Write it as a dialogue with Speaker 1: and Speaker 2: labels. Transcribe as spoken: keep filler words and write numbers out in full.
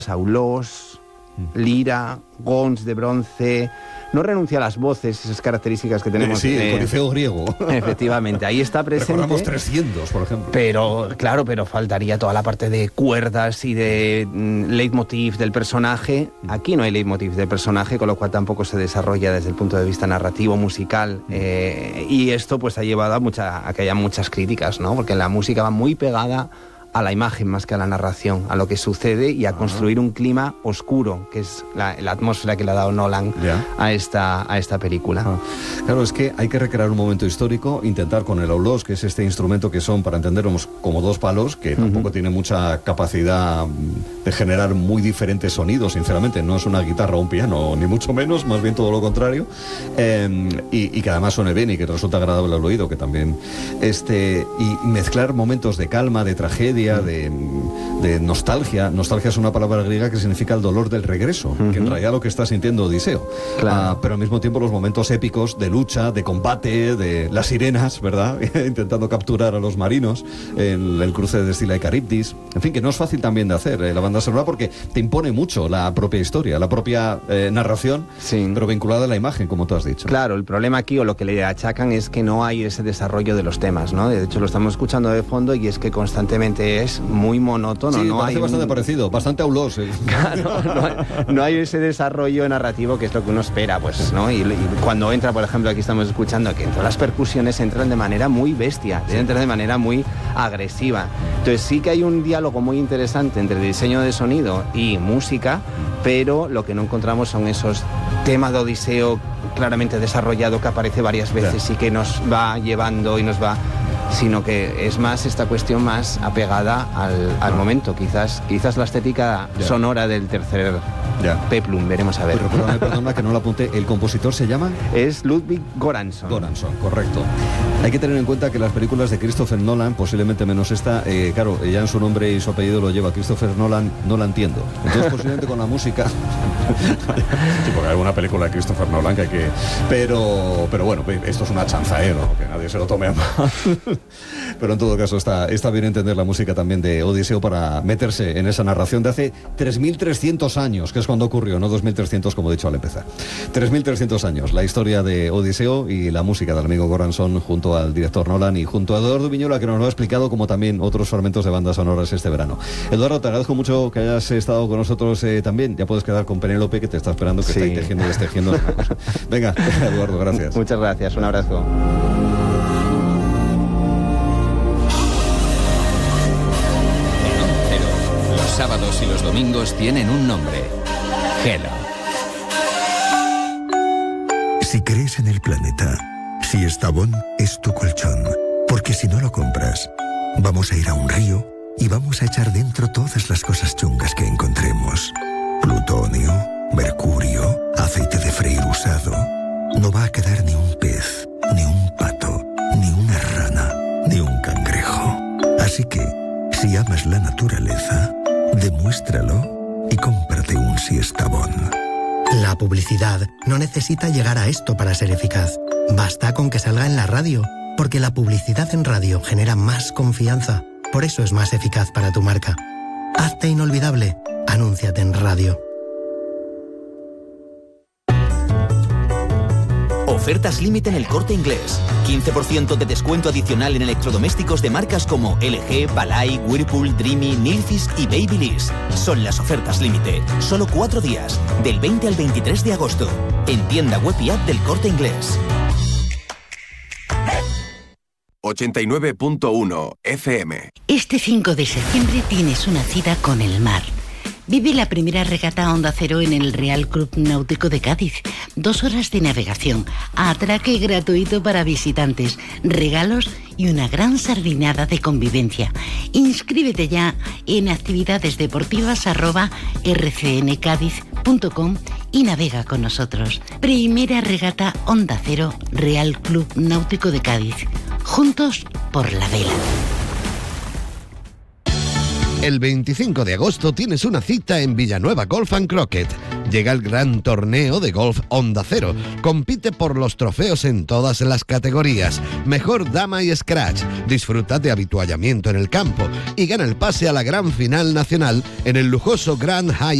Speaker 1: saulós, lira, gons de bronce. No renuncia a las voces, esas características que tenemos.
Speaker 2: Sí,
Speaker 1: de,
Speaker 2: el corifeo griego.
Speaker 1: Efectivamente, ahí está presente.
Speaker 2: Recordamos trescientos, por ejemplo.
Speaker 1: Pero, claro, pero faltaría toda la parte de cuerdas y de mm, leitmotiv del personaje. Aquí no hay leitmotiv del personaje, con lo cual tampoco se desarrolla desde el punto de vista narrativo, musical. Eh, y esto pues ha llevado a, mucha, a que haya muchas críticas, ¿no? Porque la música va muy pegada a la imagen más que a la narración, a lo que sucede y a construir un clima oscuro, que es la, la atmósfera que le ha dado Nolan yeah. a, esta, a esta película.
Speaker 2: Ah. Claro, es que hay que recrear un momento histórico, intentar con el aulós, que es este instrumento que son, para entendernos, como dos palos, que uh-huh. tampoco tiene mucha capacidad de generar muy diferentes sonidos, sinceramente. No es una guitarra o un piano, ni mucho menos, más bien todo lo contrario. Eh, y, y que además suene bien y que resulta agradable al oído, que también... este y mezclar momentos de calma, de tragedia, De, de nostalgia. Nostalgia es una palabra griega que significa el dolor del regreso, uh-huh. que en realidad lo que está sintiendo Odiseo. Claro. Uh, pero al mismo tiempo los momentos épicos de lucha, de combate, de las sirenas, ¿verdad? Intentando capturar a los marinos, el, el cruce de Escila y Caribdis. En fin, que no es fácil también de hacer eh, la banda sonora, porque te impone mucho la propia historia, la propia eh, narración, sí. pero vinculada a la imagen, como tú has dicho.
Speaker 1: Claro, el problema aquí, o lo que le achacan, es que no hay ese desarrollo de los temas, ¿no? De hecho, lo estamos escuchando de fondo y es que constantemente es muy monótono.
Speaker 2: Sí,
Speaker 1: no
Speaker 2: parece
Speaker 1: hay
Speaker 2: bastante
Speaker 1: un...
Speaker 2: parecido, bastante aulós. ¿eh?
Speaker 1: Claro, no, hay, no hay ese desarrollo narrativo que es lo que uno espera, pues, ¿no? Y, y cuando entra, por ejemplo, aquí estamos escuchando que todas las percusiones entran de manera muy bestia, sí. entran de manera muy agresiva. Entonces sí que hay un diálogo muy interesante entre diseño de sonido y música, pero lo que no encontramos son esos temas de Odiseo claramente desarrollado que aparece varias veces sí. y que nos va llevando y nos va... sino que es más esta cuestión más apegada al, al momento, quizás quizás la estética yeah. sonora del tercer yeah. peplum, veremos a ver.
Speaker 2: Pero perdona, perdona que no lo apunte, ¿el compositor se llama?
Speaker 1: Es Ludwig Göransson.
Speaker 2: Göransson, correcto. Hay que tener en cuenta que las películas de Christopher Nolan, posiblemente menos esta, eh, claro, ya en su nombre y su apellido lo lleva Christopher Nolan, no la entiendo. Entonces posiblemente con la música... sí, porque hay alguna película de Christopher Nolan que hay que... Pero, pero bueno, esto es una chanza, ¿eh? ¿no? Que nadie se lo tome a mal. Pero en todo caso está, está bien entender la música también de Odiseo para meterse en esa narración de hace tres mil trescientos años, que es cuando ocurrió, no dos mil trescientos como he dicho al empezar. tres mil trescientos años, la historia de Odiseo y la música del amigo Göransson junto al director Nolan y junto a Eduardo Viñola, que nos lo ha explicado, como también otros fragmentos de bandas sonoras este verano. Eduardo, te agradezco mucho que hayas estado con nosotros eh, también. Ya puedes quedar con Penélope, que te está esperando, que sí. está ahí tejiendo y destejiendo. Venga, Eduardo, gracias.
Speaker 1: Muchas gracias, un abrazo.
Speaker 3: Los sábados y los domingos tienen un nombre: Hello.
Speaker 4: Si crees en el planeta, Siestabón es tu colchón, porque si no lo compras, vamos a ir a un río y vamos a echar dentro todas las cosas chungas que encontremos. Plutonio, mercurio, aceite de freír usado. No va a quedar ni un pez, ni un pato, ni una rana, ni un cangrejo. Así que, si amas la naturaleza, demuéstralo y cómprate un Siestabón.
Speaker 5: La publicidad no necesita llegar a esto para ser eficaz. Basta con que salga en la radio, porque la publicidad en radio genera más confianza. Por eso es más eficaz para tu marca. Hazte inolvidable. Anúnciate en radio.
Speaker 6: Ofertas límite en El Corte Inglés. quince por ciento de descuento adicional en electrodomésticos de marcas como L G, Balay, Whirlpool, Dreamy, Nilfisk y Babyliss. Son las ofertas límite. Solo cuatro días, del veinte al veintitrés de agosto. En tienda web y app del Corte Inglés.
Speaker 7: ochenta y nueve punto uno F M.
Speaker 8: Este cinco de septiembre tienes una cita con el mar. Vive la primera regata Onda Cero en el Real Club Náutico de Cádiz. Dos horas de navegación, atraque gratuito para visitantes, regalos y una gran sardinada de convivencia. Inscríbete ya en actividadesdeportivas arroba r c n cádiz punto com y navega con nosotros. Primera regata Onda Cero Real Club Náutico de Cádiz. Juntos por la vela.
Speaker 9: El veinticinco de agosto tienes una cita en Villanueva Golf and Croquet. llega el gran torneo de golf Onda Cero. Compite por los trofeos en todas las categorías. Mejor dama y scratch. Disfruta de habituallamiento en el campo y gana el pase a la gran final nacional en el lujoso Grand Hyatt